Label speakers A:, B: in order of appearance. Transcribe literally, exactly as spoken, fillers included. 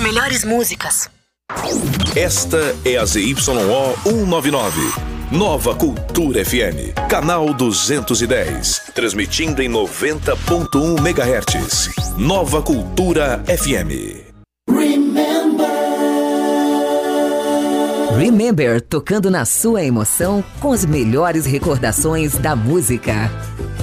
A: melhores músicas.
B: Esta é a Z Y O cento e noventa e nove. Nova Cultura F M, canal duzentos e dez, transmitindo em noventa ponto um megahertz. Nova Cultura F M.
C: Remember. Remember, tocando na sua emoção com as melhores recordações da música.